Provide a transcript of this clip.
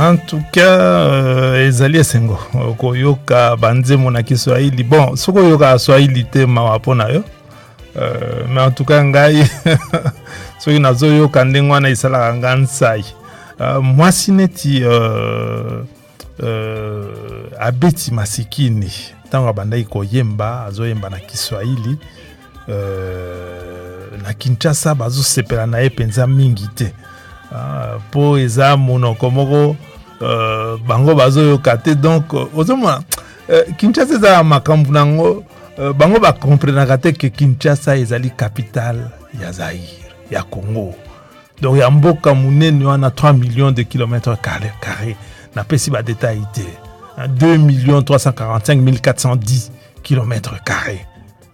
En tout cas, ezali esengo koyoka banzemo na Kiswahili. Bon, soko yoka Swahili te mawapona yo. Mais en tout cas ngai soki nazo yoka ndenge wana isalaka ngansai. Moi sineti abeti masikini tango bandai koyemba azoyemba na Kiswahili. Na Kinshasa bazo sepela na ye penza mingi te. Po eza monoko moko bango bazo yoka te, donc ozomona Kinshasa eza makambu nango bango ba comprendre te que Kinshasa ezali capitale ya Zaïre ya Congo, donc ya mboka munene wana 3 millions de kilomètres carrés na pesi ba détail te 2 345 410 kilomètres carrés.